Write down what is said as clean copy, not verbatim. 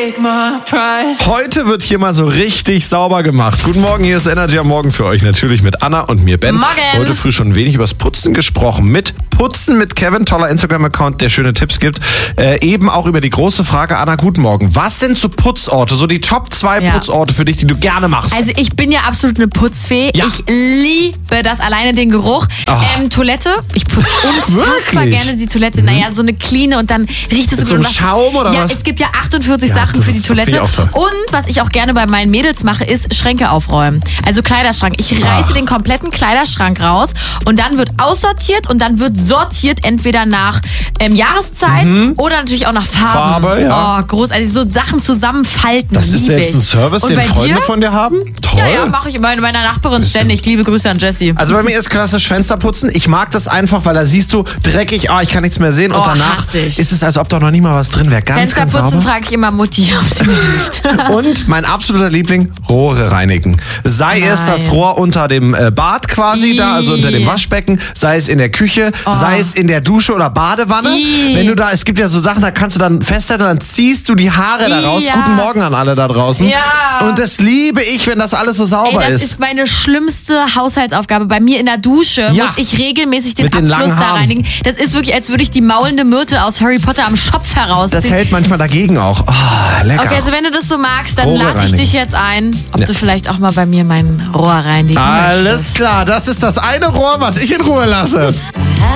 Heute wird hier mal so richtig sauber gemacht. Guten Morgen, hier ist Energy am Morgen für euch. Natürlich mit Anna und mir, Ben. Morgen. Heute früh schon ein wenig übers Putzen gesprochen. Mit Putzen mit Kevin, toller Instagram-Account, der schöne Tipps gibt. Eben auch über die große Frage, Anna, guten Morgen. Was sind so Putzorte, so die Top 2 Putzorte für dich, die du gerne machst? Also ich bin ja absolut eine Putzfee. Ja. Ich liebe das, alleine den Geruch. Toilette, ich putze unfassbar Wirklich? gerne die Toilette. Naja, so eine cleane und dann riecht es Mit so so gut. einem Schaum oder ja, was? Es gibt ja 48 Ja, Sachen das für die ist- finde Toilette. ich auch toll. Und was ich auch gerne bei meinen Mädels mache, ist Schränke aufräumen. Also Kleiderschrank. Ich reiße den kompletten Kleiderschrank raus und dann wird aussortiert und dann wird sortiert, entweder nach Jahreszeit oder natürlich auch nach Farben. Farbe, ja. Oh, groß. Also so Sachen zusammenfalten. Das ist liebe jetzt ein ich. Service, Und den bei Freunde dir? von dir haben? Toll. Ja, mache ich immer in meiner Nachbarin ständig. Liebe Grüße an Jessie. Also bei mir ist klassisch Fensterputzen. Ich mag das einfach, weil da siehst du dreckig, ich kann nichts mehr sehen. Und Oh, danach hasse ich. ist es, als ob da noch nie mal was drin wäre. Ganz Fensterputzen sauber. frage ich immer Mutti, ob sie mir hilft. Und mein absoluter Liebling, Rohre reinigen. Sei es das Rohr unter dem Bad quasi da, also unter dem Waschbecken, sei es in der Küche, sei es in der Dusche oder Badewanne. Wenn du da, es gibt ja so Sachen, da kannst du dann festhalten, dann ziehst du die Haare da raus. Ja. Guten Morgen an alle da draußen. Ja. Und das liebe ich, wenn das alles so sauber Das ist. ist meine schlimmste Haushaltsaufgabe. Bei mir in der Dusche Ja. muss ich regelmäßig den Mit den Abfluss langen da Haaren. reinigen. Das ist wirklich, als würde ich die maulende Myrte aus Harry Potter am Schopf Das herausziehen. hält manchmal dagegen auch. Oh, lecker. Okay, also wenn du das so magst, dann Rohre lade ich reinigen. dich jetzt ein, ob du vielleicht auch mal bei mir mein Rohr reinigen möchtest. Alles klar, das ist das eine Rohr, was ich in Ruhe lasse.